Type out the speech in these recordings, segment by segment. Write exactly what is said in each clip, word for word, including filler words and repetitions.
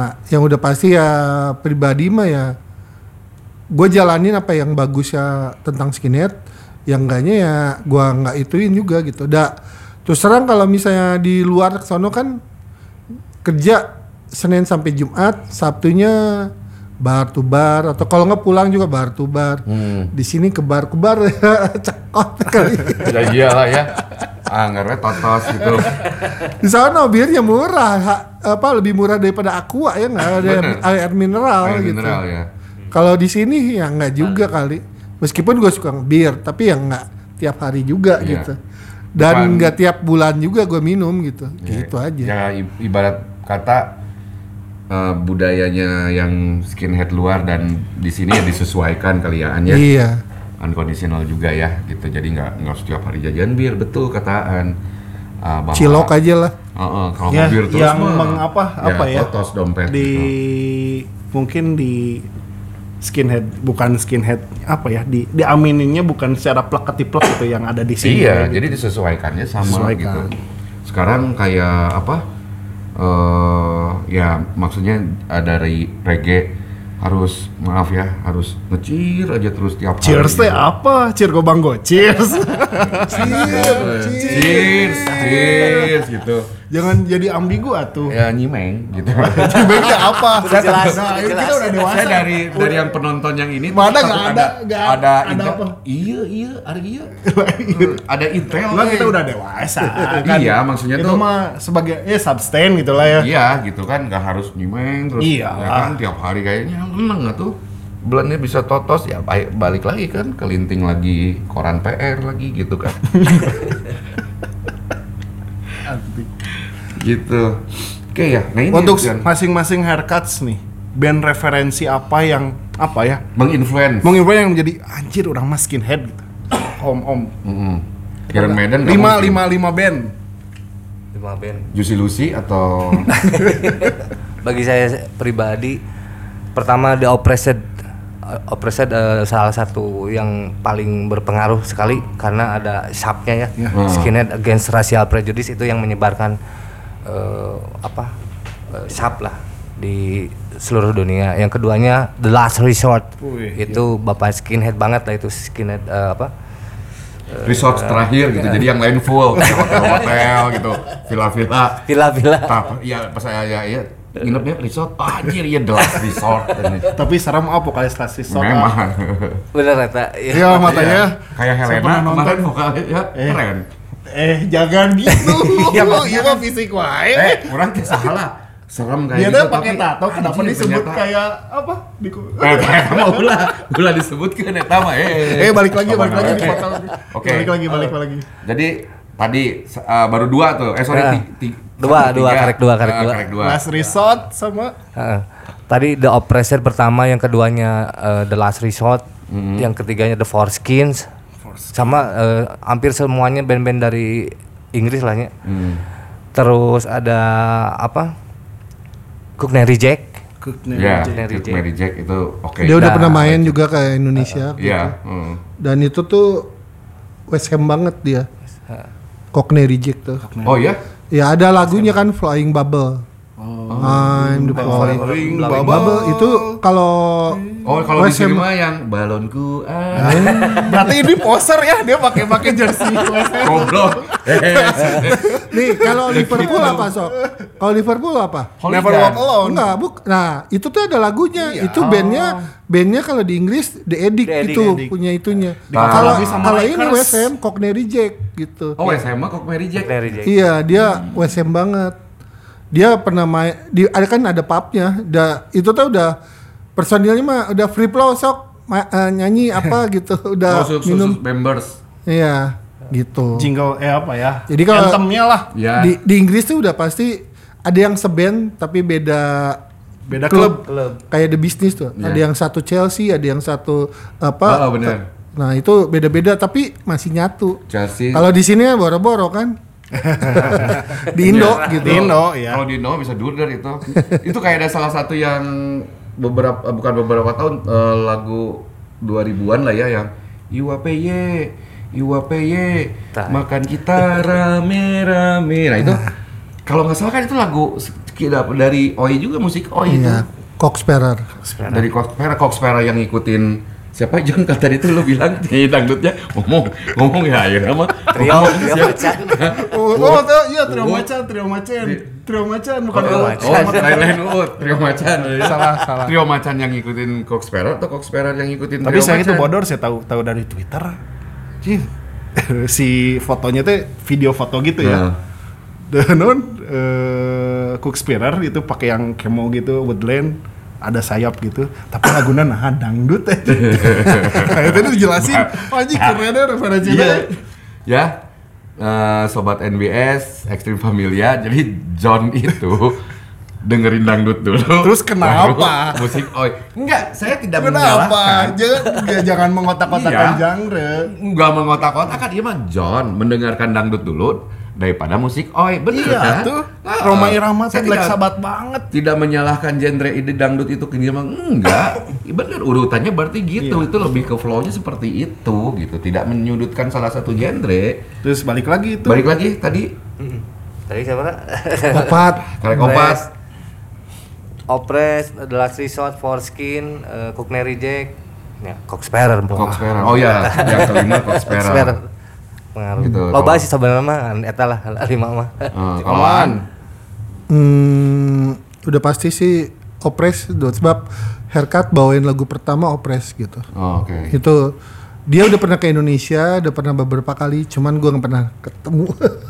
yang udah pasti ya pribadi mah ya gue jalanin apa yang bagus ya tentang skinhead, yang enggaknya ya gue nggak ituin juga gitu. Da, terus terang kalau misalnya di luar sono kan kerja Senin sampai Jumat, Sabtunya bar to bar atau kalau nggak pulang juga bar to bar. Hmm. Di sini ke bar ke bar ya cekot kali. Ya iyalah ya. Ah, ngarep totos gitu. Di sana birnya murah, ha, apa lebih murah daripada Aqua ya nggak ada air, air mineral air gitu. Mineral ya. Kalau di sini ya nggak juga kali. Meskipun gue suka bir, tapi yang nggak tiap hari juga yeah. gitu. Dan nggak tiap bulan juga gue minum gitu. Yeah. Gitu aja. Ya ibarat kata uh, budayanya yang skinhead luar dan di sini ya disesuaikan kali ya Anya. Iya. Unconditional juga ya gitu. Jadi nggak nggak setiap hari jajan bir, betul kataan. Uh, bahwa, cilok aja lah. Uh, uh, kalau ya, bir terus yang mah, mengapa apa ya? Totos dompet. Di gitu. Mungkin di skinhead bukan skinhead apa ya di diamininnya bukan secara plek-ketiplek gitu yang ada di sini. Iya, gitu. jadi disesuaikannya sama Disesuaikan. gitu. Sekarang kayak apa? Uh, ya maksudnya dari reggae harus maaf ya harus ngecir aja terus tiap hari. Cheers teh gitu. Apa? Cheer go banggo. Cheers. cheers. Cheers. Cheers gitu. Jangan jadi ambigu atuh. Ya nyimeng gitu. Nyimeng teh apa? Udah jelas. Nah, Udah jelas. kita udah dewasa. Saya dari dari yang penonton yang ini mana enggak ada enggak ada, ada, ada intel. apa? Iya, iya, ada iya. ada intel. Lah kita udah dewasa. Kan? Iya, maksudnya itu tuh mah sebagai ya sustain gitu lah ya. Iya, gitu kan enggak harus nyimeng terus iya. ya kan tiap hari kayaknya menang atuh. Bulannya bisa totos ya baik balik lagi kan kelinting lagi koran P R lagi gitu kan. gitu. Oke ya. Nah ini untuk yang masing-masing haircuts nih, band referensi apa yang apa ya? menginfluence. Menginfluence yang menjadi anjir orang mas skinhead gitu. Om om. Mm-hmm. Iron Maiden. Lima lima lima band. Lima band. Juicy Lucy atau Bagi saya pribadi, pertama The Oppressed. Oppressed uh, salah satu yang paling berpengaruh sekali karena ada subnya ya, ya. Hmm. Skinhead Against Racial Prejudice itu yang menyebarkan uh, apa uh, sub lah di seluruh dunia. Yang keduanya The Last Resort. Wih, itu ya. Bapak skinhead banget lah itu skinhead uh, apa uh, resort uh, terakhir gitu. Uh, Jadi yang lain full hotel-hotel gitu, villa-villa. Villa-villa. Iya pas saya ya, ya nginepnya resort, oh, anjir ya The Last Resort. Tapi serem apa kali Last Resort? Memang. Bener Eta. Iya matanya. Kayak Helena kemarin vokalnya ya eh. keren. Eh jangan gitu. Iya mah fisik wae. Eh kurang kayak salah. Serem kayak dia gitu. Dia pakai tato kenapa disebut ternyata, kayak apa? Di eh kayak ulah ulah disebutkeun eta mah. Eh eh balik lagi balik lagi di foto. Oke. Balik lagi balik lagi. Jadi tadi uh, baru dua tuh. Eh sorry uh, ti, ti, dua satu, dua karek dua karek uh, dua. Last Resort sama uh, tadi The Oppressed pertama, yang keduanya uh, The Last Resort, mm-hmm. yang ketiganya The Foreskins. Foreskins. Sama uh, hampir semuanya band-band dari Inggris lah ya. Mm. Terus ada apa? Cook Mary Jack. Cook Mary Jack itu oke. Okay. Dia udah nah, pernah main juga ke Indonesia. Iya. Uh, uh. Dan itu tuh West Ham banget dia. Cockney Reject tuh. Oh ya? Ya ada lagunya kan Flying Bubble. Oh. I'm the Flying Bubble. Bubble itu kalau oh kalau di sini mah yang balonku ah. Berarti ini poser ya, dia pakai-pakai jersey West Ham. Goblok. Nih kalau Liverpool apa sok? Kalau Liverpool apa? Never Walk Alone. Enggak, buk. Nah, itu tuh ada lagunya. Iya. Itu bandnya, bandnya kalau di Inggris The Addict, The Addict itu Addict. Punya itunya. Kalau kalau ini West Ham Cockney Reject gitu. Oh West Ham mah Cockney Reject. Iya, dia hmm. West Ham banget. Dia pernah main di ada kan ada pubnya. Da, itu tuh udah personilnya mah udah free flow sok ma, uh, nyanyi apa gitu. Udah oh, minum members. Iya, gitu. Jingle eh apa ya? Jadi kalau anthemnya lah. Ya. Di, di Inggris tuh udah pasti ada yang seband tapi beda beda klub, klub. Kayak The Business tuh. Yeah. Ada yang satu Chelsea, ada yang satu apa? Oh, benar. Nah, itu beda-beda tapi masih nyatu. Chelsea. Kalau di sini boro-boro kan. Di Indo ya, gitu. Di Indo ya. Kalau di Indo bisa durder itu. Itu kayak ada salah satu yang beberapa bukan beberapa tahun uh, lagu dua ribuan lah ya yang I W P Y I W P Y makan kita rame-rame. Nah, itu kalau nggak salah kan itu lagu Kita dari Oi juga musik Oi itu. Iya, Coxsparer. Dari Coxsparer, Coxsparer yang ngikutin siapa John kan tadi itu lu bilang nih dangdutnya ngomong ngomong ya akhirnya mah Trio, trio macan. Oh, oh tuh, iya trio macan, trio macan. Trio macan bukan oh, trio oh, lain-lain oh, trio macan. Salah, salah. Trio macan yang ngikutin Coxsparer atau Coxsparer yang ngikutin Tapi trio saya itu macan? bodor, saya tahu tahu dari Twitter. Cing. Si fotonya tuh video foto gitu ya. Nah. Dan non eh Coxsparer itu pakai yang kemo gitu, woodland, ada sayap gitu, tapi lagunya nah dangdut aja. Nah, itu dijelasin, oh anjing keren ya referensinya. Iya. Ya. Eh, sobat N B S Extreme Familia, jadi John itu dengerin dangdut dulu. Terus kenapa? Baru musik oi. Enggak, saya tidak Kenapa? menyalahkan. Jangan, ya, jangan mengotak-kotakan Iya. genre. Enggak mengotak-kotakan, dia mah John mendengarkan dangdut dulu daripada musik oi. Bener Iya kan? tuh, Nah, Roma Irama saya tuh Black tidak- Sabbath banget. Tidak menyalahkan genre ide dangdut itu dia mah enggak. Bener urutannya berarti gitu. Iya. Itu lebih ke flow-nya seperti itu gitu. Tidak menyudutkan salah satu genre. Terus balik lagi itu. Balik lagi tadi Tadi siapa nak? Opat. karek opat. Opres, The Last Resort, Foreskin, uh, Cockney Reject, ya Coxsparer. Coxsparer. Oh ya, yang kelima Coxsparer. Coxsparer. Pengaruh. Gitu, Loba kalau- sih sebenarnya mah eta lah lima mah. Eh, kalau An, Hmm, udah pasti sih Opres, sebab Haircut bawain lagu pertama Opres gitu. oh, oke. Itu dia udah pernah ke Indonesia, udah pernah beberapa kali, cuman gua nggak pernah ketemu.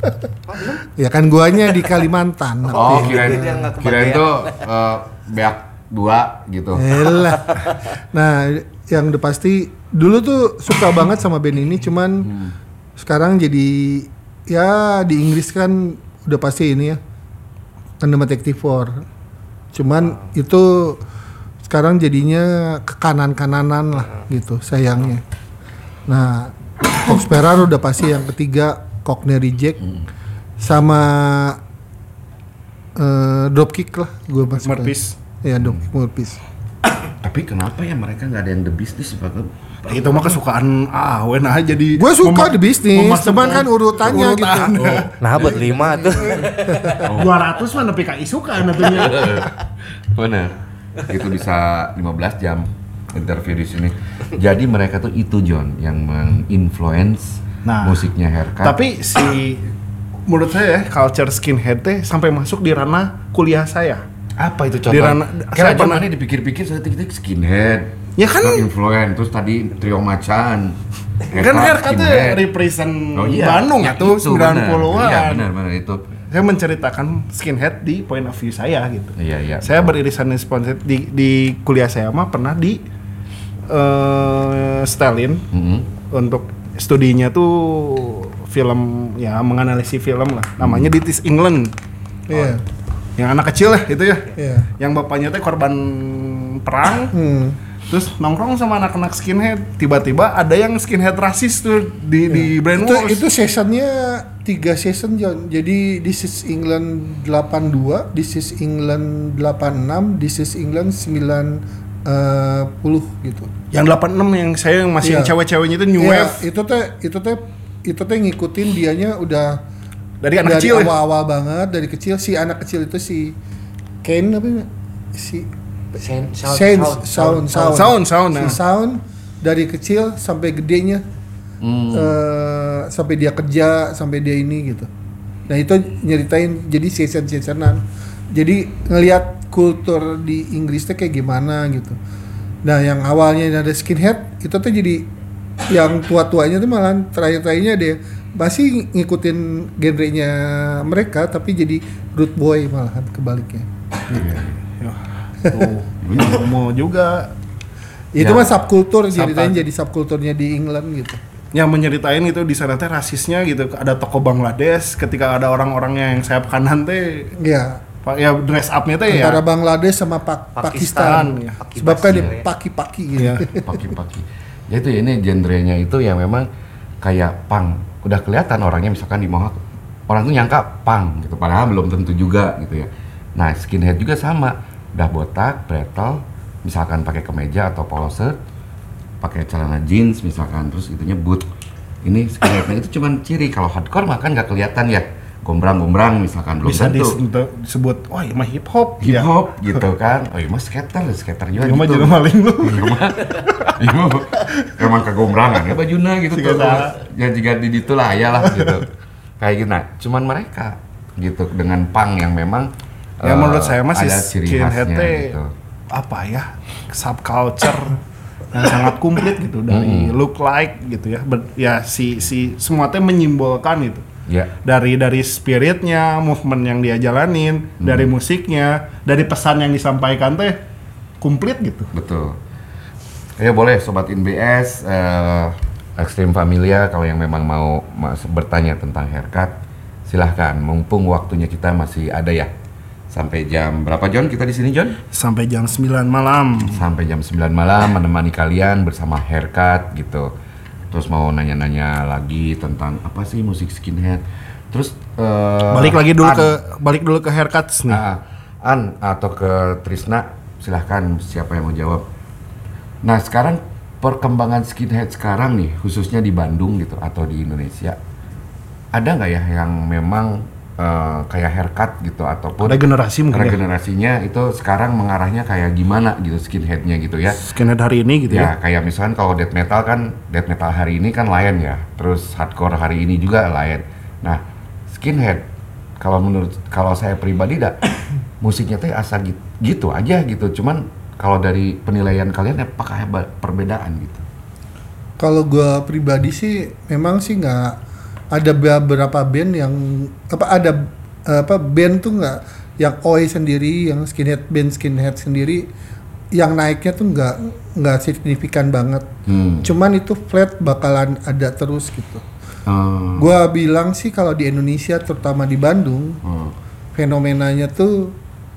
Ya kan guanya di Kalimantan. Oh, tapi- kirain Dia nggak kirain kebagian. tuh eh, beak dua gitu. Elah. Nah, yang udah pasti dulu tuh suka banget sama band ini, cuman sekarang jadi ya di Inggris kan udah pasti ini ya, Cinematic Four. Cuman itu sekarang jadinya ke kanan-kananan lah gitu sayangnya. Nah, Coxsparer udah pasti yang ketiga, Cockney Reject sama eh, Dropkick lah gue masuk. Murphys. Ya, Dropkick Murphys. Tapi kenapa ya mereka nggak ada yang the business Pak? Itu mah kesukaan Awen aja jadi. Gue suka mema- di bisnis, memasukkan cuman kan urutannya urutan. gitu. Nah, buat lima tuh. dua ratus mah nepi ka isukan atunya. Bener. Itu bisa lima belas jam interview di sini. Jadi mereka tuh itu John yang menginfluence Nah, musiknya Haircut. Tapi si menurut saya culture skinhead teh sampai masuk di ranah kuliah saya. apa itu Di ranah- Karena saya pernah- zamannya dipikir-pikir saya tiktik skinhead. Ya kan- influence terus tadi trio macan. Kan Haircut teh represent Oh iya. Bandung Ya, atuh itu, sembilan bener. puluhan. Iya benar benar itu. Saya menceritakan skinhead di point of view saya gitu. Iya iya. Saya beririsan sponsor di di kuliah saya mah pernah di eh Stalin Mhm. untuk studinya tuh film ya menganalisis film lah. Namanya This is England. Iya. Yang anak kecil lah itu ya. Iya. Yang bapaknya teh korban perang. Hmm. Terus nongkrong sama anak-anak skinhead. Tiba-tiba ada yang skinhead rasis tuh di di Itu, brainwash. itu seasonnya tiga season John. Jadi This is England delapan dua, This is England delapan enam, This is England sembilan puluh gitu. Yang delapan enam yang saya yang masih Iya. yang cewek-ceweknya itu new Iya, wave. itu teh itu teh itu teh ngikutin dianya udah Dari anak dari kecil ya? awal-awal banget, dari kecil si anak kecil itu si Ken apa ya? Si Sound, Sound Sound Sound Sound, sound, si nah. Sound dari kecil sampai gedenya. Hmm. Eh, sampai dia kerja, sampai dia ini gitu. Nah itu nyeritain jadi season-seasonan. Jadi ngelihat kultur di Inggris tuh kayak gimana gitu. Nah yang awalnya ada skinhead itu tuh jadi yang tua-tuanya tuh malah terakhir-terakhirnya dia masih ngikutin genrenya mereka tapi jadi root boy malahan kebaliknya. Tuh, mau juga Itu Ya. mah subkultur Sub- ceritanya jadi subkulturnya di England gitu. yang menyeritain itu di sana teh rasisnya gitu. Ada toko Bangladesh ketika ada orang-orangnya yang sayap kanan teh Iya. Pak ya dress up-nya teh ya. Antara Bangladesh sama Pak- Pakistan, Pakistan. ya. Sebab kan Pakistan, dia ya. paki-paki gitu. Iya. Paki-paki. Ya itu ini genrenya itu yang memang kayak punk. Udah kelihatan orangnya misalkan di Mohawk, orang tuh nyangka punk gitu, padahal belum tentu juga gitu ya. Nah skinhead juga sama, udah botak, pretel, misalkan pakai kemeja atau polo shirt, pakai celana jeans misalkan, terus itunya boot. Ini skinheadnya itu cuman ciri. Kalau hardcore mah kan nggak kelihatan ya, gombrang-gombrang misalkan belum Bisa tentu dis- disebut, wah ini mah hip hop. hip hop gitu kan. Oh iya mah skater, skater juga Iya mah gitu. jadi maling lu. Iya mah, iya mah emang kegombrangan ya bajuna gitu Siga tuh. saha. Ya jika di ditu lah ya lah gitu. Kayak gitu. Nah, cuman mereka gitu dengan punk yang memang Ya eh, menurut saya masih ada ciri skinhead khasnya teh gitu. apa ya, subculture yang sangat komplit gitu dari look like gitu ya. Ber- ya si si semua teh menyimbolkan itu. Ya. Dari dari spiritnya, movement yang dia jalanin, dari musiknya, dari pesan yang disampaikan teh komplit gitu. Betul. Ya boleh Sobat I N B S, eh, Extreme Familia kalau yang memang mau mas, bertanya tentang haircut, silahkan. Mumpung waktunya kita masih ada ya. Sampai jam berapa John kita di sini John? Sampai jam sembilan malam. Sampai jam sembilan malam menemani kalian bersama haircut gitu. Terus mau nanya-nanya lagi tentang apa sih musik skinhead. Terus eh, Balik lagi dulu An, ke balik dulu ke haircuts nih. ah, An atau ke Trisna, silahkan siapa yang mau jawab. Nah sekarang perkembangan skinhead sekarang nih, khususnya di Bandung gitu atau di Indonesia, ada nggak ya yang memang eh, kayak haircut gitu ataupun Ada generasi mungkin ya? regenerasinya itu sekarang mengarahnya kayak gimana gitu skinheadnya gitu ya? Skinhead hari ini gitu Ya ya. kayak misalkan kalau death metal kan death metal hari ini kan lain ya, terus hardcore hari ini juga lain. Nah skinhead kalau menurut kalau saya pribadi dah musiknya teh asa gitu, gitu aja gitu. Cuman kalau dari penilaian kalian apakah ada perbedaan gitu? Kalau gua pribadi sih memang sih nggak ada beberapa band yang apa ada apa band tuh nggak yang oi sendiri, yang skinhead band skinhead sendiri yang naiknya tuh nggak nggak signifikan banget. Hmm. Cuman itu flat bakalan ada terus gitu. Hmm. Gua bilang sih kalau di Indonesia terutama di Bandung Hmm. fenomenanya tuh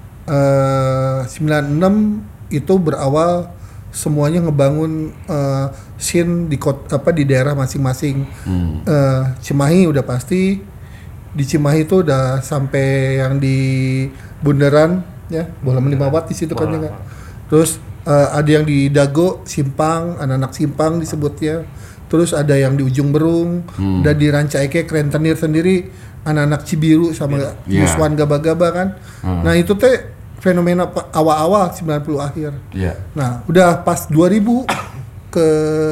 eh, sembilan puluh enam itu berawal semuanya ngebangun eh, scene di kota, apa di daerah masing-masing. Hmm. Eh, Cimahi udah pasti, di Cimahi itu udah sampai yang di Bundaran ya, Bola lima watt di situ kan ya kan. Terus eh, ada yang di Dago, Simpang, anak-anak Simpang disebutnya. Terus ada yang di Ujung Berung, Hmm. ada di Rancaike Rentenir sendiri, anak-anak Cibiru sama Iya. Yuswan Gaba-Gaba kan. Hmm. Nah itu teh fenomena pa- awal-awal sembilan puluh akhir. Iya. Nah, udah pas dua ribu ke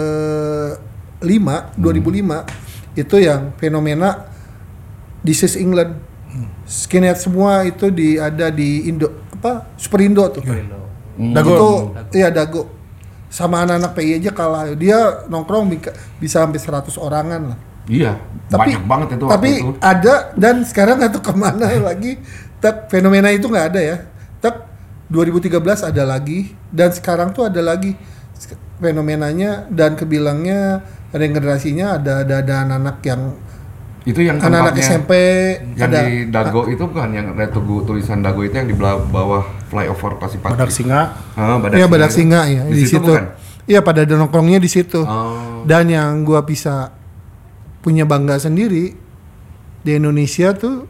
lima, dua ribu lima itu yang fenomena This is England. Skinhead semua itu di ada di Indo apa Super Indo tuh. Hmm. Dago tuh, iya Dago. Sama anak-anak P I aja kalah. Dia nongkrong bika- bisa sampai seratus orangan lah. Iya. Tapi banyak banget itu. tapi waktu itu. ada dan sekarang nggak tahu kemana lagi. Tapi fenomena itu nggak ada ya. Tapi dua ribu tiga belas ada lagi dan sekarang tuh ada lagi fenomenanya dan kebilangnya regenerasinya ada ada ada anak-anak yang Itu yang anak-anak tempatnya S M P yang ada di Dago itu kan yang ada tugu tulisan Dago itu yang di bela- bawah flyover Pasipati. Badak Singa. Ah, Badak Iya Singa Badak itu. Singa ya Di di situ situ. bukan? Iya pada ada nongkrongnya di situ. Oh. Dan yang gua bisa punya bangga sendiri di Indonesia tuh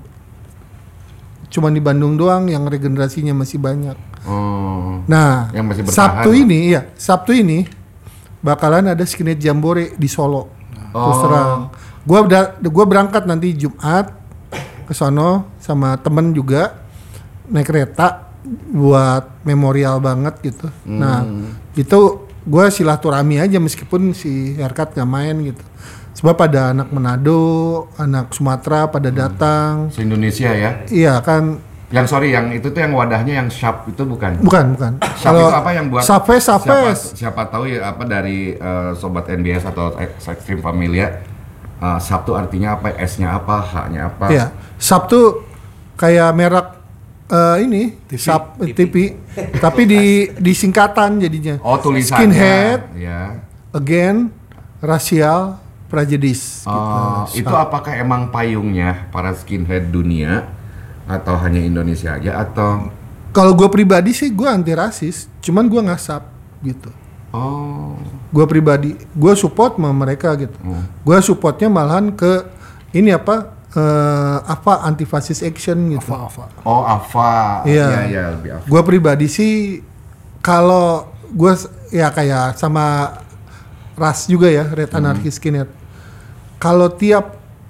cuma di Bandung doang yang regenerasinya masih banyak. Oh. Nah, Yang masih bertahan Sabtu lah. ini ya, Sabtu ini bakalan ada skinhead jambore di Solo. Terus Oh. terang. Gua udah gua berangkat nanti Jumat ke sono sama temen juga naik kereta buat memorial banget gitu. Nah, itu gua silaturahmi aja meskipun si haircut gak main gitu. Sebab ada anak Manado, anak Sumatera pada datang. Se-Indonesia ya. Iya kan. Yang sorry, yang itu tuh yang wadahnya yang sharp itu bukan? Bukan, bukan. Sharp itu apa yang buat? Sapes, Siapa, sapes. siapa tahu ya apa dari eh, sobat N B S atau Extreme Familia. eh, Sabtu artinya apa? S-nya apa? H-nya apa? Iya. Sabtu kayak merek eh, ini, Sap T V, tapi di di singkatan jadinya. Oh, tulisannya. Skinhead, Ya. again, racial, prejudice. Oh, gitu. itu apakah emang payungnya para skinhead dunia atau hanya Indonesia aja atau? Kalau gue pribadi sih gue anti rasis, cuman gue ngasap gitu. Oh. Gue pribadi, gue support sama mereka gitu. Hmm. Gue supportnya malahan ke ini apa, eh, apa anti fasis action gitu. Apa-apa. Oh, Ava. Iya. Iya, iya, lebih Ava. Gue pribadi sih kalau gue s- ya kayak sama ras juga ya, Red Anarchy Skinhead. Kalau tiap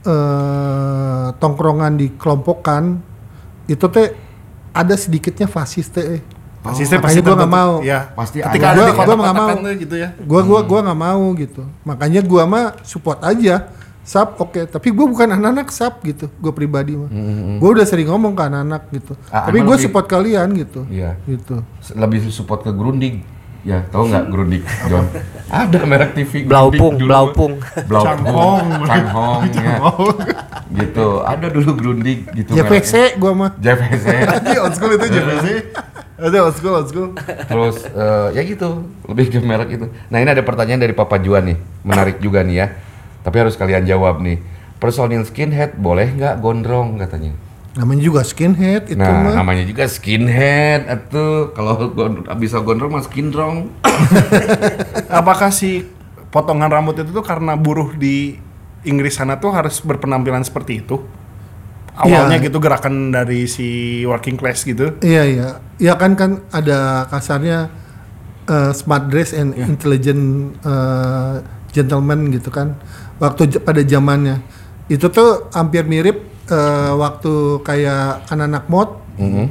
eh, tongkrongan dikelompokkan itu teh ada sedikitnya fasis teh. Fasisnya makanya pasti gua nggak terbentuk. mau. Ya, Pasti ketika ada. ada di Gua- gua nggak kotak-kotakan mau. tuh gitu ya. Gua gua gua nggak mau gitu. Makanya gua mah support aja. Sub oke, tapi gua bukan anak-anak sub gitu. Gua pribadi mah. Gua udah sering ngomong ke anak-anak gitu. Ah, tapi emang gua lebih- support kalian gitu. Iya. Gitu. Lebih support ke Grundig. Ya, tahu nggak Grundig, John? Ada merek T V Blaupung, Grundig dulu. Blaupung. Blaupung, Changhong. Changhong, ya. Gitu. Ada dulu Grundig gitu. J V C mereknya. gua mah. J V C. Anjing old school itu J V C. Ada old school, old school. Terus eh, ya gitu, lebih ke merek itu. Nah, ini ada pertanyaan dari Papa Juan nih. Menarik juga nih ya. Tapi harus kalian jawab nih. Personil skinhead boleh nggak gondrong katanya? Namanya juga skinhead itu Nah, mah. namanya juga skinhead atau kalau gon- bisa gondrong mah skindrong. Apakah si potongan rambut itu tuh karena buruh di Inggris sana tuh harus berpenampilan seperti itu? Awalnya Iya. gitu gerakan dari si working class gitu. Iya iya. Ya kan kan ada kasarnya eh, smart dress and intelligent eh, gentleman gitu kan. Waktu j- pada zamannya itu tuh hampir mirip eh, waktu kayak anak-anak mod. Mhm.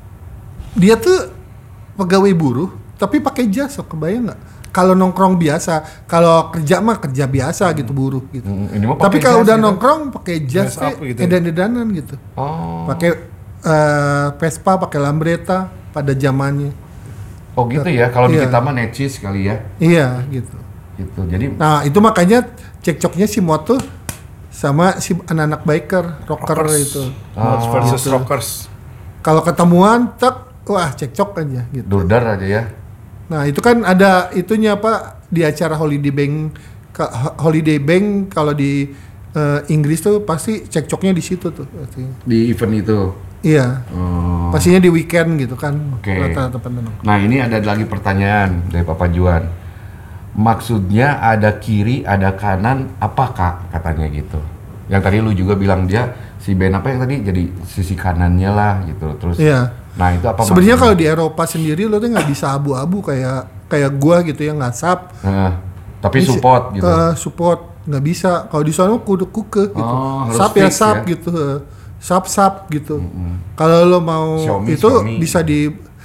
Dia tuh pegawai buruh tapi pakai jas, so, kebayang nggak? Kalau nongkrong biasa, kalau kerja mah kerja biasa gitu buruh gitu. Mm, ini mah Tapi pakai kalau jas udah gitu. nongkrong pakai jas, Dress up teh, gitu. edan-edanan gitu. Oh. Pakai eh, Vespa, pakai Lambretta pada zamannya. Oh gitu ya. Kalau di Iya. kita mah necis kali ya. Iya gitu. Gitu. Jadi Nah itu makanya cekcoknya si Mod tuh sama si anak-anak biker, rocker Rockers. itu. Mods Oh. versus Gitu. rockers. Kalau ketemuan, tek, wah cekcok aja gitu. durdar aja ya. Nah itu kan ada itunya apa di acara Holiday Bank, ka- Ho- Holiday Bank kalau di eh, Inggris tuh pasti cekcoknya di situ tuh. pastinya. Di event itu. Iya, Oh. pastinya di weekend gitu kan. Oke. Rata-rata penonton. Nah, ini ada lagi pertanyaan dari Papa Juan. Maksudnya ada kiri, ada kanan, apa Kak? Katanya gitu. Yang tadi lu juga bilang dia si Ben apa yang tadi jadi sisi kanannya lah gitu. Terus Iya. nah, itu apa Sebenarnya kalau maksudnya? di Eropa sendiri lo tuh nggak bisa abu-abu kayak kayak gua gitu ya nggak sap. Nah, tapi Ini si- support gitu. eh, support nggak bisa. Kalau di sana kudu kuke gitu. Oh, harus sap ya fix sap ya. gitu. eh. Sap sap gitu. Kalau lo mau Xiaomi, itu Xiaomi. bisa di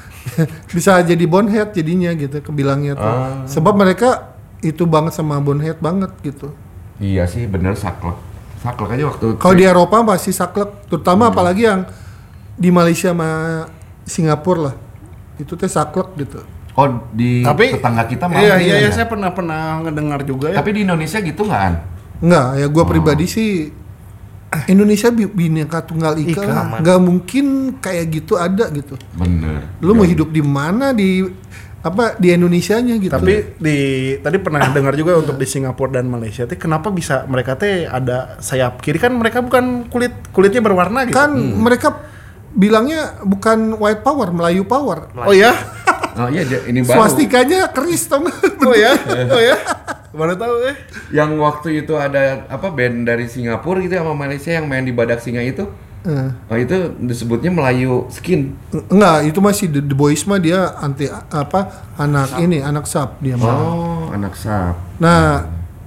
bisa jadi bonehead jadinya gitu kebilangnya tuh. Ah. Sebab mereka itu banget sama bonehead banget gitu. Iya sih, bener saklek. Saklek aja waktu Kalau di Eropa pasti saklek, terutama apalagi yang di Malaysia sama Singapura lah. Itu teh saklek gitu. Oh, di Tapi tetangga kita mah. Iya, iya, iya, saya pernah pernah ngedengar juga ya. Tapi di Indonesia gitu nggak An? Enggak, ya Oh. gua pribadi sih Indonesia bi- bineka tunggal ika, Ika, lah. nggak mungkin kayak gitu ada gitu. Bener. Lu mau Ya. hidup di mana di apa di Indonesianya gitu. Tapi di tadi pernah dengar juga untuk di Singapura dan Malaysia teh kenapa bisa mereka teh ada sayap kiri kan mereka bukan kulit kulitnya berwarna gitu. kan mereka bilangnya bukan white power, Melayu power. Oh ya? Oh iya, ja- ini baru. Swastikanya keris tau nggak? Oh ya? Oh ya? Baru tahu eh. Yang waktu itu ada apa band dari Singapura gitu sama Malaysia yang main di Badak Singa itu. Eh, Oh itu disebutnya Melayu Skin. enggak, itu masih The, The Boys mah dia anti apa anak ini, anak sap dia mah. Oh, anak sap. Nah,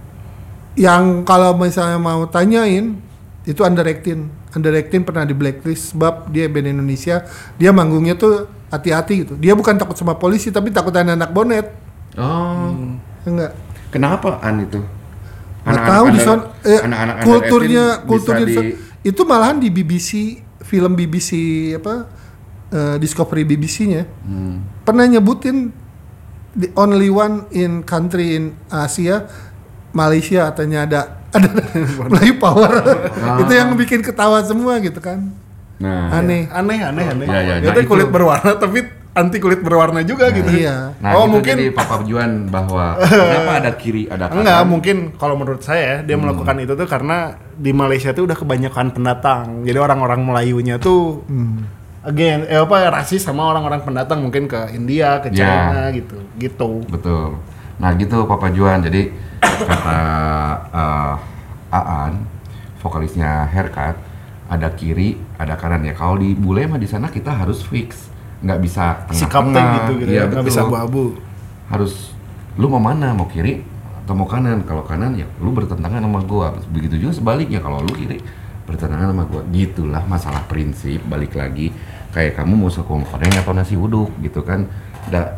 yang kalau misalnya mau tanyain itu Underactin. Underactin pernah di blacklist sebab dia band Indonesia. Dia manggungnya tuh hati-hati gitu. Dia bukan takut sama polisi tapi takut anak-anak bonet. Oh. Enggak. Kenapa An itu? Nggak tahu di under- son eh, anak-anak kulturnya under eighteen kulturnya bisa di di- son- itu malahan di B B C film B B C apa eh, Discovery B B C-nya Hmm. pernah nyebutin the only one in country in Asia Malaysia katanya ada ada Melayu power. Itu yang bikin ketawa semua gitu kan. Nah, Aneh. Aneh, aneh, aneh. Ya, ya, Dia nah teh itu- kulit berwarna tapi anti kulit berwarna juga gitu. Iya. nah Oh, itu mungkin- jadi Papa Juan bahwa kenapa ada kiri, ada kanan? Enggak, mungkin kalau menurut saya dia Hmm. melakukan itu tuh karena di Malaysia tuh udah kebanyakan pendatang. Jadi orang-orang Melayunya tuh Hmm. again eh apa rasis sama orang-orang pendatang mungkin ke India, ke Ya. China gitu. Gitu. Betul. Nah gitu Papa Juan. Jadi kata eh, Aan, vokalisnya Haircut, ada kiri, ada kanan ya. Kalau di bule mah di sana kita harus fix, nggak bisa Sikapnya tengah-tengah. gitu gitu Iya, ya, nggak betul. bisa abu-abu. Harus lu mau mana, mau kiri, atau mau kanan. Kalau kanan ya lu bertentangan sama gua. Begitu juga sebaliknya kalau lu kiri bertentangan sama gua. Gitulah masalah prinsip, balik lagi kayak kamu mau sego goreng atau nasi uduk gitu kan. Da,